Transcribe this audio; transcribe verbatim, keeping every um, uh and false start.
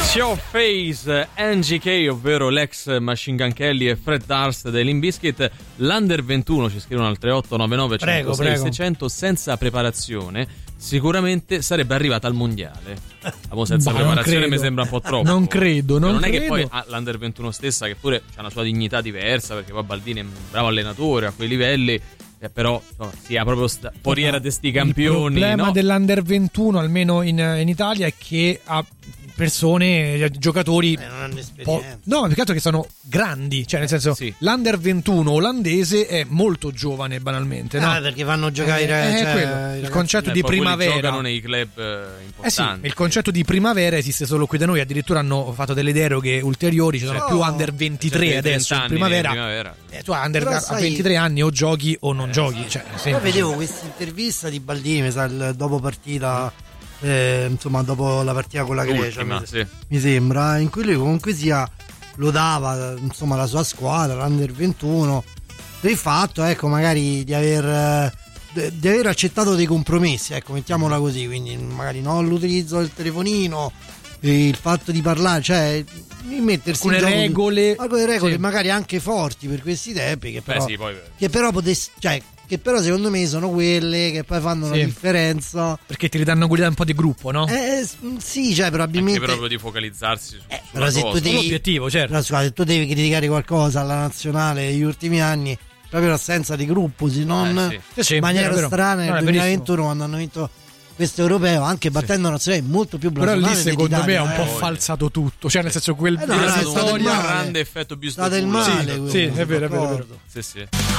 Show Face, N G K, ovvero l'ex Machine Gun Kelly e Fred Durst dei Limp Bizkit. L'Under ventuno, ci scrivono al tre otto nove nove centosei seicento, senza preparazione sicuramente sarebbe arrivata al mondiale. Ma senza bah, preparazione mi sembra un po' troppo. Non credo, non, non è credo. che poi ah, l'Under ventuno stessa, che pure ha una sua dignità diversa, perché poi Baldini è un bravo allenatore a quei livelli, eh, però insomma, sia proprio sta, foriera di sti campioni. Il problema no? dell'Under ventuno, almeno in, in Italia, è che ha persone, giocatori eh, non hanno esperienza. No, più che altro che sono grandi, cioè nel senso sì. l'Under ventuno olandese è molto giovane banalmente, no? Ah, perché vanno a giocare eh, i, cioè, quello, il concetto eh, di poi primavera. Giocano nei club eh, importanti. Eh sì, il concetto di primavera esiste solo qui da noi, addirittura hanno fatto delle deroghe ulteriori, ci sono no, più Under ventitré adesso in primavera. primavera. Eh, tu Under Però, a sai, ventitré anni o giochi o non eh, giochi, cioè, poi vedevo questa intervista di Baldini, mi sa, il dopo partita eh, insomma dopo la partita con la Grecia, Ultima, mi, sì. mi sembra, in cui lui comunque sia lodava insomma la sua squadra, l'Under ventuno, per il fatto, ecco, magari di aver di aver accettato dei compromessi, ecco, mettiamola così, quindi magari non l'utilizzo del telefonino, il fatto di parlare, cioè mettersi alcune in regole, alcune regole sì. magari anche forti per questi tempi, che però, Beh, sì, poi... che però potessi, cioè che però secondo me sono quelle che poi fanno sì. la differenza, perché ti ridanno guida un po' di gruppo, no? Eh, sì, cioè probabilmente anche proprio di focalizzarsi su, eh, però se cosa. tu devi, l'obiettivo, certo. Però, scusa, se tu devi criticare qualcosa alla nazionale negli ultimi anni, proprio l'assenza di gruppo, se non eh, sì. sì, in maniera vero, strana vero. nel No, duemilaventuno quando hanno vinto questo europeo, anche battendo sì. nazionali molto più blasonate. Però lì secondo me ha un eh. po' falsato tutto, cioè nel senso quel eh no, no, è stato storia un grande effetto più state il male, sì, sì, è vero, è vero, è vero. Sì, sì.